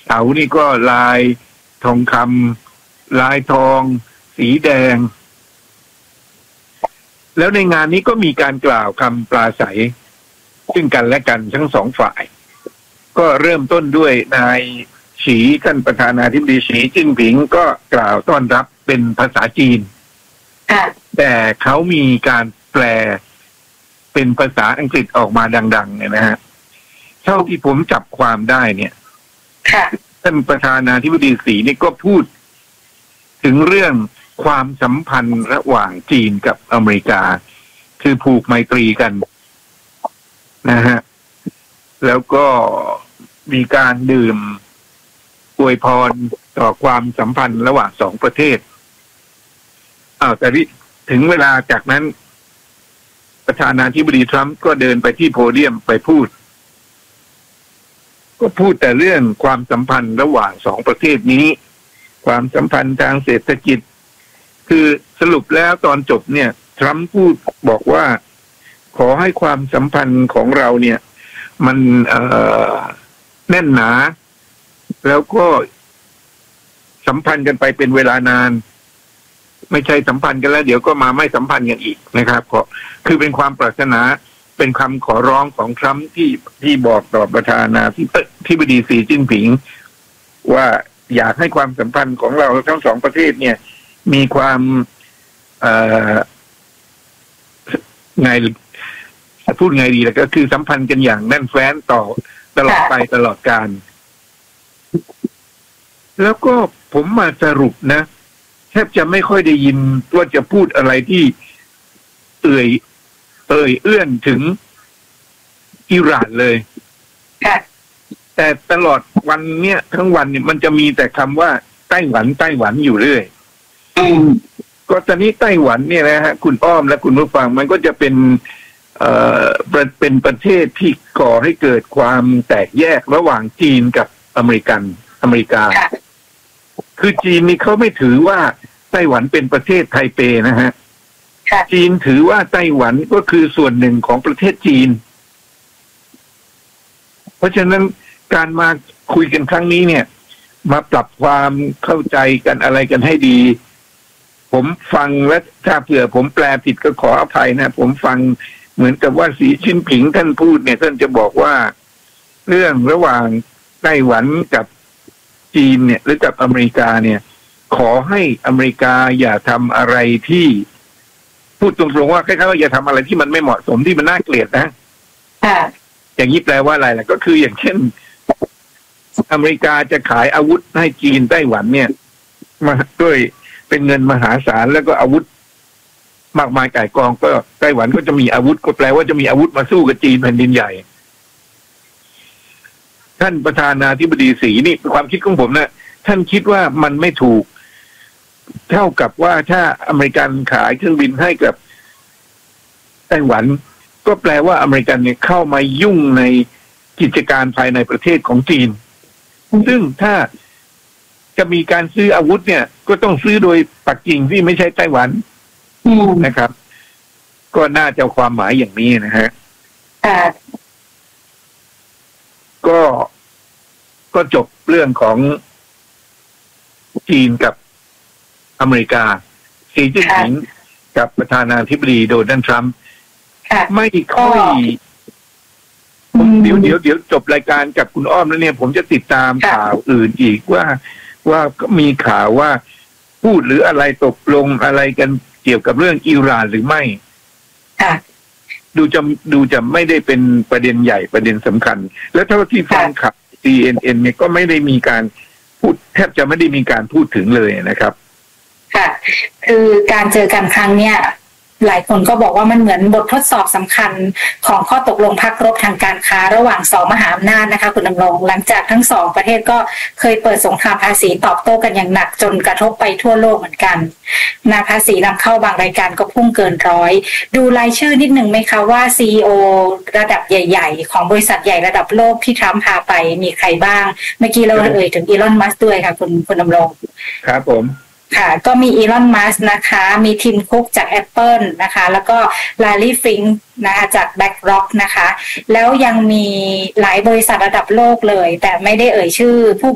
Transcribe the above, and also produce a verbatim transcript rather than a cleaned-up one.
เสานี่ก็ลายทองคำลายทองสีแดงแล้วในงานนี้ก็มีการกล่าวคำปราศัยซึ่งกันและกันทั้งสองฝ่ายก็เริ่มต้นด้วยนายฉีท่านประธานาธิบดีฉีจิ้นผิงก็กล่าวต้อนรับเป็นภาษาจีนแต่เขามีการแปลเป็นภาษาอังกฤษออกมาดังๆเนี่ยนะฮะเท่าที่ผมจับความได้เนี่ยท่านประธานาธิบดีสีนี่ก็พูดถึงเรื่องความสัมพันธ์ระหว่างจีนกับอเมริกาคือผูกไมตรีกันนะฮะแล้วก็มีการดื่มอวยพรต่อความสัมพันธ์ระหว่างสองประเทศอ้าวแต่ถึงเวลาจากนั้นประธานาธิบดีทรัมป์ก็เดินไปที่โพเดียมไปพูดก็พูดแต่เรื่องความสัมพันธ์ระหว่างสองประเทศนี้ความสัมพันธ์ทางเศรษฐกิจคือสรุปแล้วตอนจบเนี่ยทรัมป์พูดบอกว่าขอให้ความสัมพันธ์ของเราเนี่ยมันเอ่อแน่นหนาแล้วก็สัมพันธ์กันไปเป็นเวลานานไม่ใช่สัมพันธ์กันแล้วเดี๋ยวก็มาไม่สัมพันธ์กันอีกนะครับขอคือเป็นความปรารถนาเป็นคำขอร้องของทรัมป์ที่ที่บอกต่อประธานาธิบดีสีจิ้นผิงว่าอยากให้ความสัมพันธ์ของเราทั้งสองประเทศเนี่ยมีความเอ่อไงพูดไงดีล่ะก็คือสัมพันธ์กันอย่างแน่นแฟ้นต่อตลอดไปตลอดกาลแล้วก็ผมมาสรุปนะแทบจะไม่ค่อยได้ยินว่าจะพูดอะไรที่เอ่ยเอ่ยเอื้อนถึงอิหร่านเลยแต่ตลอดวันเนี้ยทั้งวันเนี่ยมันจะมีแต่คำว่าไต้หวันไต้หวันอยู่เรื่อยก็ตอนนี้ไต้หวันเนี่ยนะฮะคุณอ้อมและคุณผู้ฟังมันก็จะเป็นเอ่อเป็นประเทศที่ก่อให้เกิดความแตกแยกระหว่างจีนกับอเมริกันอเมริกาคือจีนนี่เขาไม่ถือว่าไต้หวันเป็นประเทศไทเปนะฮะจีนถือว่าไต้หวันก็คือส่วนหนึ่งของประเทศจีนเพราะฉะนั้นการมาคุยกันครั้งนี้เนี่ยมาปรับความเข้าใจกันอะไรกันให้ดีผมฟังและถ้าเผื่อผมแปลผิดก็ขออภัยนะผมฟังเหมือนกับว่าสีชิ้นผิงท่านพูดเนี่ยท่านจะบอกว่าเรื่องระหว่างไต้หวันกับจีนเนี่ยหรือกับอเมริกาเนี่ยขอให้อเมริกาอย่าทำอะไรที่พูดตรงๆว่าคล้ายๆว่าอย่าทำอะไรที่มันไม่เหมาะสมที่มันน่าเกลียดนะอย่างนี้แปลว่าอะไรล่ะก็คืออย่างเช่นอเมริกาจะขายอาวุธให้จีนไต้หวันเนี่ยมาด้วยเป็นเงินมหาศาลแล้วก็อาวุธมากมายก่ายกองก็ไต้หวันก็จะมีอาวุธก็แปลว่าจะมีอาวุธมาสู้กับจีนแผ่นดินใหญ่ท่านประธานาธิบดีสีนี่ความคิดของผมนะท่านคิดว่ามันไม่ถูกเท่ากับว่าถ้าอเมริกันขายเครื่องบินให้กับไต้หวันก็แปลว่าอเมริกันเนี่ยเข้ามายุ่งในกิจการภายในประเทศของจีนซึ่งถ้าจะมีการซื้ออาวุธเนี่ยก็ต้องซื้อโดยปักกิ่งที่ไม่ใช่ไต้หวันนะครับก็น่าจะความหมายอย่างนี้นะฮะก็ก็จบเรื่องของจีนกับอเมริกาสีจิ้นผิงกับประธานาธิบดีโดนัลด์ทรัมป์ไม่ค่อยผมเดี๋ยวเดี๋ยวเดี๋ยวจบรายการกับคุณอ้อมแล้วเนี่ยผมจะติดตามข่าวอื่นอีกว่าว่าก็มีข่าวว่าพูดหรืออะไรตกลงอะไรกันเกี่ยวกับเรื่องอิหร่านหรือไม่ดูจะดูจะไม่ได้เป็นประเด็นใหญ่ประเด็นสำคัญแล้วเท่าที่ฟังข่าว ซี เอ็น เอ็น เนี่ยก็ไม่ได้มีการพูดแทบจะไม่ได้มีการพูดถึงเลยนะครับค่ะคือการเจอกันครั้งเนี้ยหลายคนก็บอกว่ามันเหมือนบททดสอบสำคัญของข้อตกลงพักรบทางการค้าระหว่างสองมหาอำนาจนะคะคุณดำรงหลังจากทั้งสองประเทศก็เคยเปิดสงครามภาษีตอบโต้กันอย่างหนักจนกระทบไปทั่วโลกเหมือนกันนาภาษีนำเข้าบางรายการก็พุ่งเกินร้อยดูรายชื่อนิดหนึ่งไหมคะว่า ซี อี โอ ระดับใหญ่ๆของบริษัทใหญ่ระดับโลกที่ทรัมป์พาไปมีใครบ้างเมื่อกี้เราเอ่ยถึงอีลอนมัสก์ด้วยค่ะคุณคุณดำรงครับผมค่ะก็มีอีลอนมัสก์นะคะมีทิมคุกจาก Apple นะคะแล้วก็ลารีฟิงค์นะคะจาก BlackRock นะคะแล้วยังมีหลายบริษัทระดับโลกเลยแต่ไม่ได้เอ่ยชื่อผู้